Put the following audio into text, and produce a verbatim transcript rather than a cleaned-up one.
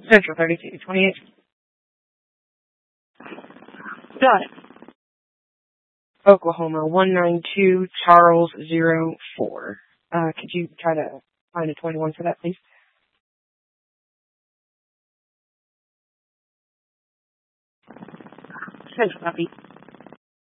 Central thirty-two twenty-eight. Got it. Oklahoma one nine two Charles zero four. Uh, could you try to find a twenty-one for that, please? Central copy.